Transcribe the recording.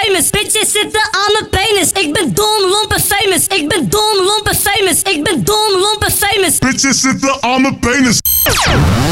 famous. Bitches zitten aan mijn penis. Ik ben dom, lomp en famous. Ik ben dom, lomp en famous. Ik ben dom, lomp en famous. Bitches zitten aan mijn penis.